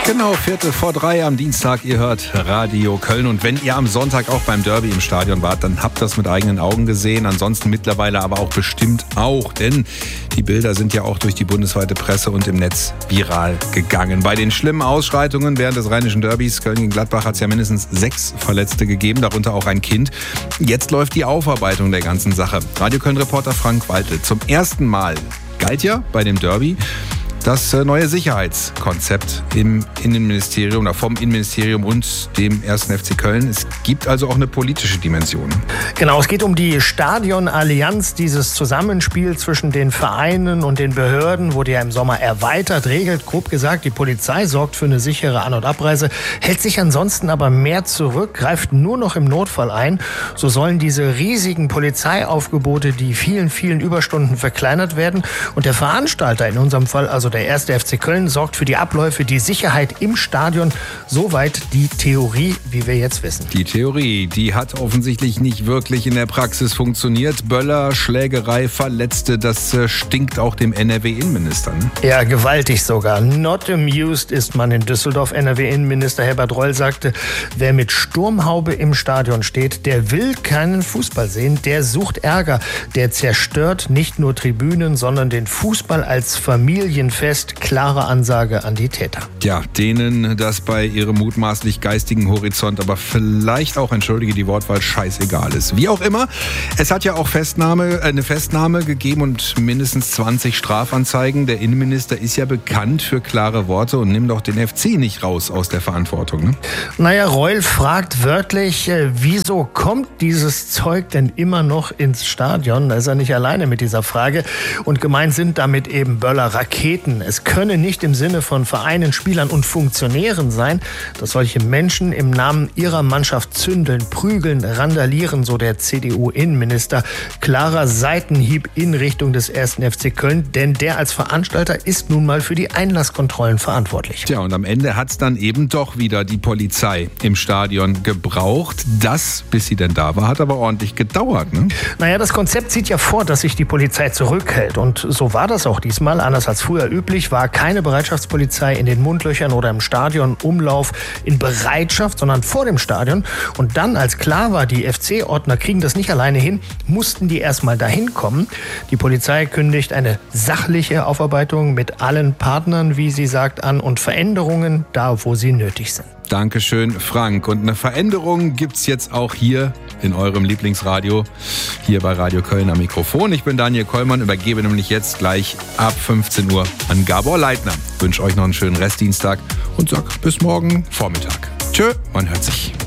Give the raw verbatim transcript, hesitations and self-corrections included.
Genau, Viertel vor drei am Dienstag. Ihr hört Radio Köln. Und wenn ihr am Sonntag auch beim Derby im Stadion wart, dann habt ihr das mit eigenen Augen gesehen. Ansonsten mittlerweile aber auch bestimmt auch. Denn die Bilder sind ja auch durch die bundesweite Presse und im Netz viral gegangen. Bei den schlimmen Ausschreitungen während des rheinischen Derbys Köln gegen Gladbach hat es ja mindestens sechs Verletzte gegeben, darunter auch ein Kind. Jetzt läuft die Aufarbeitung der ganzen Sache. Radio Köln-Reporter Frank Waltel. Zum ersten Mal galt ja bei dem Derby das neue Sicherheitskonzept im Innenministerium oder vom Innenministerium und dem ersten F C Köln. Es gibt also auch eine politische Dimension. Genau, es geht um die Stadionallianz, dieses Zusammenspiel zwischen den Vereinen und den Behörden, wurde ja im Sommer erweitert, regelt grob gesagt, die Polizei sorgt für eine sichere An- und Abreise, hält sich ansonsten aber mehr zurück, greift nur noch im Notfall ein. So sollen diese riesigen Polizeiaufgebote, die vielen, vielen Überstunden verkleinert werden. Und der Veranstalter, in unserem Fall also der erste F C Köln, sorgt für die Abläufe, die Sicherheit im Stadion. Soweit die Theorie, wie wir jetzt wissen. Die Theorie, die hat offensichtlich nicht wirklich in der Praxis funktioniert. Böller, Schlägerei, Verletzte, das stinkt auch dem N R W-Innenminister. Ne? Ja, gewaltig sogar. Not amused ist man in Düsseldorf. N R W-Innenminister Herbert Reul sagte, wer mit Sturmhaube im Stadion steht, der will keinen Fußball sehen, der sucht Ärger, der zerstört nicht nur Tribünen, sondern den Fußball als Familienfest. Klare Ansage an die Täter. Ja, denen das bei ihrem mutmaßlich geistigen Horizont aber vielleicht auch, entschuldige die Wortwahl, scheißegal ist. Wie auch immer, es hat ja auch Festnahme, eine Festnahme gegeben und mindestens zwanzig Strafanzeigen. Der Innenminister ist ja bekannt für klare Worte und nimmt doch den F C nicht raus aus der Verantwortung. Ne? Naja, Reul fragt wörtlich, äh, wieso kommt dieses Zeug denn immer noch ins Stadion? Da ist er nicht alleine mit dieser Frage. Und gemeint sind damit eben Böller, Raketen. Es könne nicht im Sinne von Vereinen, Spielern und Funktionären sein, dass solche Menschen im Namen ihrer Mannschaft zündeln, prügeln, randalieren, so der C D U-Innenminister. Klarer Seitenhieb in Richtung des ersten F C Köln, denn der als Veranstalter ist nun mal für die Einlasskontrollen verantwortlich. Tja, und am Ende hat es dann eben doch wieder die Polizei im Stadion gebraucht. Das, bis sie denn da war, hat aber ordentlich gedauert. Ne? Naja, das Konzept sieht ja vor, dass sich die Polizei zurückhält. Und so war das auch diesmal, anders als früher üblich, war keine Bereitschaftspolizei in den Mundlöchern oder im Stadionumlauf in Bereitschaft, sondern vor dem Stadion. Und dann, als klar war, die F C-Ordner kriegen das nicht alleine hin, mussten die erstmal dahin kommen. Die Polizei kündigt eine sachliche Aufarbeitung mit allen Partnern, wie sie sagt, an und Veränderungen da, wo sie nötig sind. Dankeschön, Frank. Und eine Veränderung gibt's jetzt auch hier in eurem Lieblingsradio, hier bei Radio Köln am Mikrofon. Ich bin Daniel Kollmann, übergebe nämlich jetzt gleich ab fünfzehn Uhr an Gabor Leitner. Wünsche euch noch einen schönen Restdienstag und sag bis morgen Vormittag. Tschö, man hört sich.